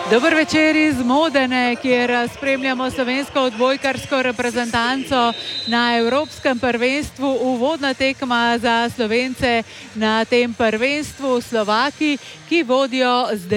Dober večer iz Modene, kjer spremljamo slovensko odbojkarsko reprezentanco na Evropskem prvenstvu. Uvodna tekma za Slovence na tem prvenstvu. Slovaki, ki vodijo z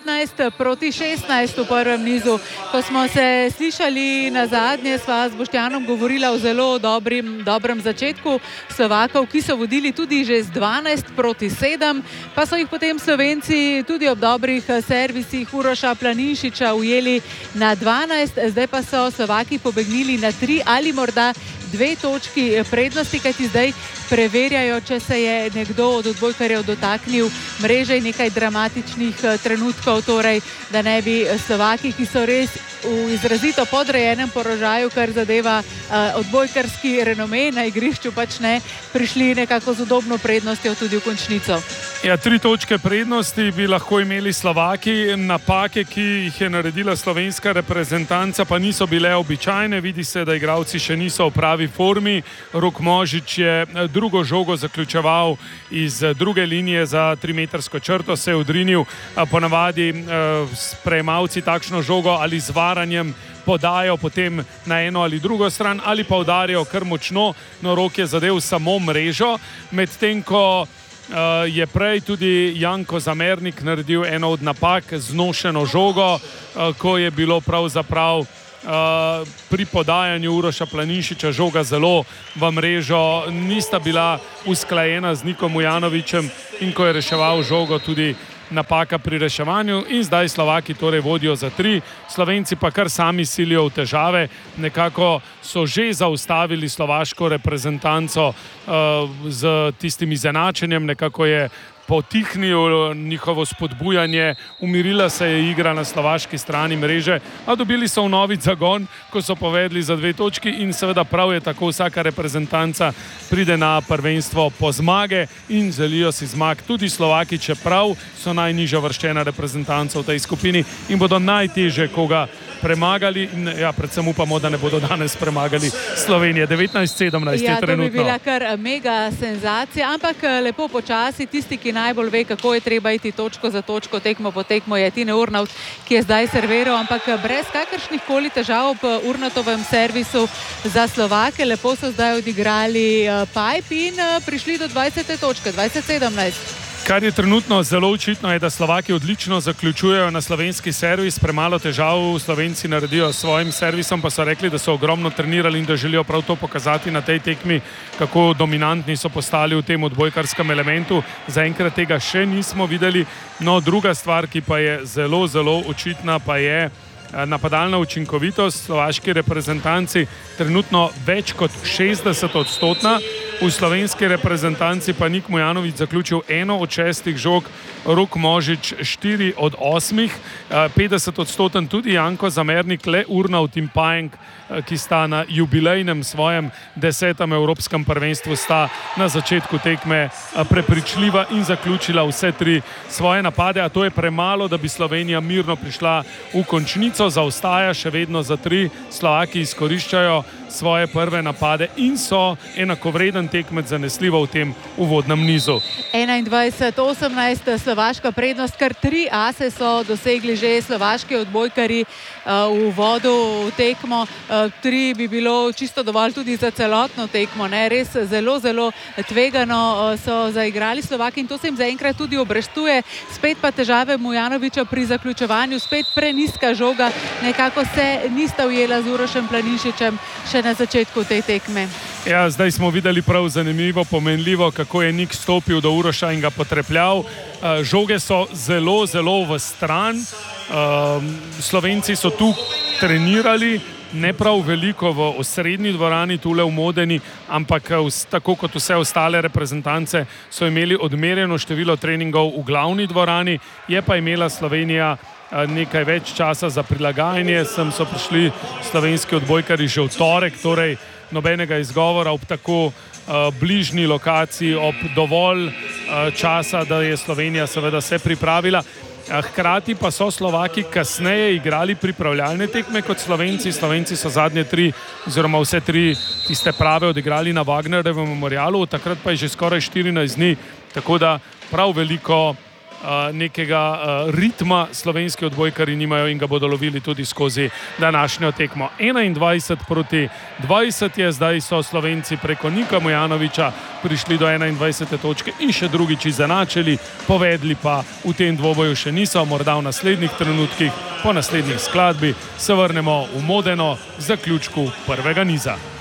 19-16 v prvem nizu. Ko smo se slišali na zadnje, sva s Boštjanom govorila o zelo dobrem začetku Slovakov, ki so vodili tudi že z 12-7, pa so jih potem Slovenci tudi ob dobrih servisih Uroša Planinšiča ujeli na 12, zdaj pa so Slovaki pobegnili na 3 ali morda 2 točki prednosti, kajti zdaj preverjajo, če se je nekdo od odbojkarjev dotaknil mreže in nekaj dramatičnih trenutkov, torej, da ne bi Slovaki, ki so res v izrazito podrejenem položaju, kar zadeva odbojkarski renome na igrišču, pač ne prišli nekako z udobno prednostjo tudi v končnico. Ja, 3 točke prednosti bi lahko imeli Slovaki. Napake, ki jih je naredila slovenska reprezentanca, pa niso bile običajne. Vidi se, da igralci še niso v pravi formi. Rok Možič je drugo žogo zaključeval iz druge linije za 3-metrsko črto, se je odrinil. Ponavadi sprejemavci takšno žogo ali z varanjem podajo potem na eno ali drugo stran ali pa udarijo kar močno, no Rok je zadev samo mrežo, medtem ko je prej tudi Janko Zamernik naredil eno od napak z nošeno žogo, ko je bilo pravzaprav pri podajanju Uroša Planinšiča žoga zelo v mrežo, nista bila usklajena z Nikom Ujanovićem in ko je reševal žogo tudi napaka pri reševanju in zdaj Slovaki torej vodijo za 3, Slovenci pa kar sami silijo v težave, nekako so že zaustavili slovaško reprezentanco z tistim izenačenjem, nekako je potihnil njihovo spodbujanje, umirila se je igra na slovaški strani mreže, a dobili so vnovič zagon, ko so povedli za 2 točki in seveda prav je tako, vsaka reprezentanca pride na prvenstvo po zmage in želijo si zmag tudi Slovaki, čeprav so najnižja uvrščena reprezentanca v tej skupini in bodo najtežje koga premagali in ja, predvsem upamo, da ne bodo danes premagali Slovenije. 19-17 je trenutno. Ja, to bi bila kar mega senzacija, ampak lepo počasi, tisti, ki najbolj ve, kako je treba iti točko za točko, tekmo po tekmo, je Tine Urnauth, ki je zdaj serviral, ampak brez kakršnih koli težav ob Urnautovem servisu za Slovake. Lepo so zdaj odigrali pipe in prišli do 20. točke, 20-17. Kar je trenutno zelo očitno je, da Slovaki odlično zaključujejo na slovenski servis, premalo težav Slovenci naredijo s svojim servisom, pa so rekli, da so ogromno trenirali in da želijo prav to pokazati na tej tekmi, kako dominantni so postali v tem odbojkarskem elementu. Zaenkrat tega še nismo videli, no druga stvar, ki pa je zelo, zelo očitna, pa je napadalna učinkovitost. Slovaški reprezentanci trenutno več kot 60-odstotna, v slovenski reprezentanci pa Nik Mujanović zaključil 1 od 6 žog, Rok Možič 4 od 8, 50-odstoten tudi Janko Zamernik, le Urnauth in Pajenk, ki sta na jubilejnem svojem 10. evropskem prvenstvu, sta na začetku tekme prepričljiva in zaključila vse 3 svoje napade, a to je premalo, da bi Slovenija mirno prišla v končnico, zaostaja še vedno za 3, Slovaki izkoriščajo svoje prve napade in so enakovreden tekmec zanesljivo v tem uvodnem nizu. 21-18 slovaška prednost, kar 3 ase so dosegli že slovaški odbojkari v uvodu v tekmo. 3 bi bilo čisto dovolj tudi za celotno tekmo, ne? Res zelo, zelo tvegano so zaigrali Slovaki in to se jim zaenkrat tudi obrestuje. Spet pa težave Mujanovića pri zaključevanju, spet preniska žoga, nekako se nista ujela z Urošem Planinšičem še na začetku te tekme. Ja, zdaj smo videli prav zanimivo, pomenljivo, kako je Nik stopil do Uroša in ga potrepljal. Žoge so zelo, zelo v stran. Slovenci so tu trenirali, ne prav veliko v osrednji dvorani tule v Modeni, ampak tako kot vse ostale reprezentance so imeli odmerjeno število treningov v glavni dvorani, je pa imela Slovenija nekaj več časa za prilagajanje. Sem so prišli slovenski odbojkari že v torek, torej nobenega izgovora ob tako bližnji lokaciji, ob dovolj časa, da je Slovenija seveda se pripravila. Hkrati pa so Slovaki kasneje igrali pripravljalne tekme kot Slovenci. Slovenci so zadnje 3 oziroma vse 3 tiste prave odigrali na Wagnerjevem memorialu, takrat pa je že skoraj 14 dni, tako da prav veliko nekega ritma slovenski odbojkari nimajo in ga bodo lovili tudi skozi današnjo tekmo. 21-20 je, zdaj so Slovenci preko Nika Mujanoviča prišli do 21. točke in še drugič izenačili, povedli pa v tem dvoboju še niso, morda v naslednjih trenutkih, po naslednjih skladbi se vrnemo v Modeno v zaključku prvega niza.